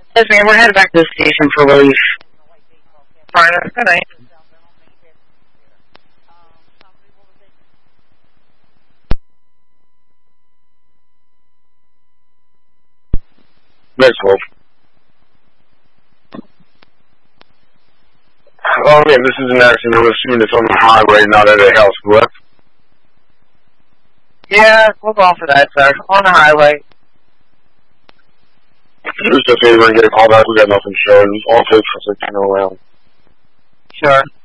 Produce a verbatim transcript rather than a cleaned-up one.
Yes, ma'am, we're headed back to the station for relief. Fine, good night. Next one. Oh, yeah, this is an accident. I'm assuming it's on the highway, not at a house, correct? Yeah, we'll go for that, sir. On the highway. Just if anyone get a call back, we got nothing showing. All takes for sixteen around. Sure.